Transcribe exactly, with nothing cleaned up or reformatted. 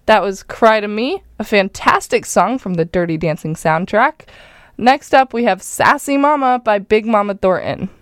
That was Cry to Me, a fantastic song from the Dirty Dancing soundtrack. Next up, we have Sassy Mama by Big Mama Thornton.